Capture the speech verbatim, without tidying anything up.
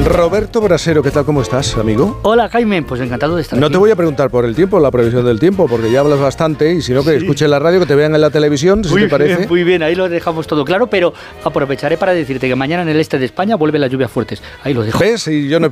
Roberto Brasero, ¿qué tal? ¿Cómo estás, amigo? Hola, Jaime, pues encantado de estar No aquí. te voy a preguntar por el tiempo, la previsión del tiempo, porque ya hablas bastante y si no, que Sí. escuchen la radio, que te vean en la televisión, si Muy te parece. bien, muy bien, ahí lo dejamos todo claro, pero aprovecharé para decirte que mañana en el este de España vuelven las lluvias fuertes. Ahí lo dejo. ¿Ves? Y yo no he